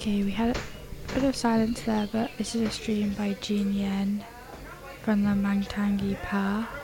Okay, we had a bit of silence there, but this is a stream by Jean Yen from the Mangtangi Pa.